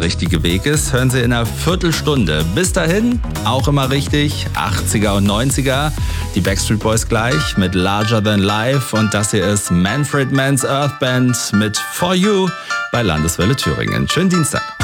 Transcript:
der richtige Weg ist, hören Sie in einer Viertelstunde. Bis dahin, auch immer richtig, 80er und 90er. Die Backstreet Boys gleich mit Larger Than Life. Und das hier ist Manfred Mann's Earth Band mit For You bei Landeswelle Thüringen. Schönen Dienstag.